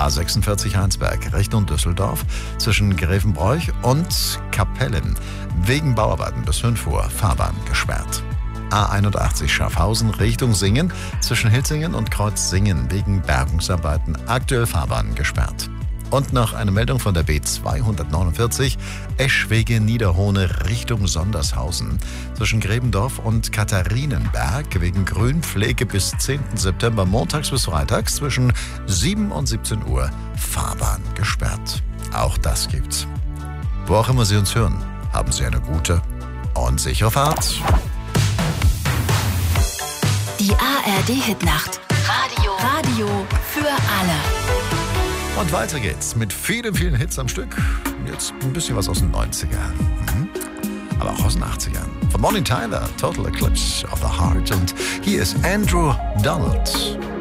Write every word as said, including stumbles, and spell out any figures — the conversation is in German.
A sechsundvierzig Heinsberg Richtung Düsseldorf zwischen Grevenbroich und Kapellen. Wegen Bauarbeiten bis fünf Uhr Fahrbahn gesperrt. A einundachtzig Schaffhausen Richtung Singen zwischen Hilsingen und Kreuz-Singen wegen Bergungsarbeiten aktuell Fahrbahn gesperrt. Und noch eine Meldung von der B zweihundertneunundvierzig Eschwege-Niederhohne Richtung Sondershausen. Zwischen Grebendorf und Katharinenberg wegen Grünpflege bis zehnten September montags bis freitags zwischen sieben und siebzehn Uhr Fahrbahn gesperrt. Auch das gibt's. Wo auch immer Sie uns hören, haben Sie eine gute und sichere Fahrt. Die A R D-Hitnacht. Radio. Radio für alle. Und weiter geht's mit vielen, vielen Hits am Stück. Jetzt ein bisschen was aus den neunzigern. Mhm. Aber auch aus den achtzigern. Von Bonnie Tyler, Total Eclipse of the Heart. Und hier ist Andrew Donald.